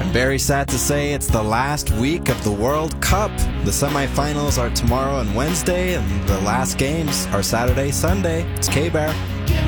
I'm very sad to say it's the last week of the World Cup. The semifinals are tomorrow and Wednesday, and the last games are Saturday, Sunday. It's K-Bear.